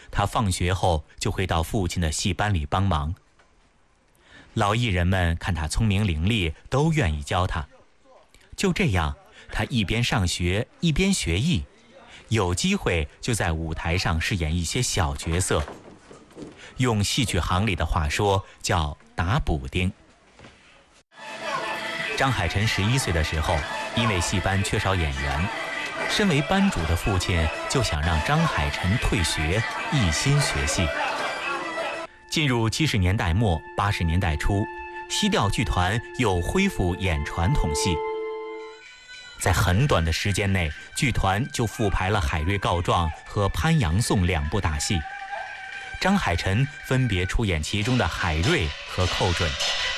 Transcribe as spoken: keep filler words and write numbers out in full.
他放学后就会到父亲的戏班里帮忙。老艺人们看他聪明伶俐，都愿意教他。就这样，他一边上学一边学艺，有机会就在舞台上饰演一些小角色，用戏曲行里的话说叫打补丁。张海晨十一岁的时候，因为戏班缺少演员，身为班主的父亲就想让张海晨退学，一心学戏。进入七十年代末八十年代初，西调剧团又恢复演传统戏。在很短的时间内，剧团就复排了《海瑞告状》和《潘阳颂》两部大戏，张海晨分别出演其中的海瑞和寇准。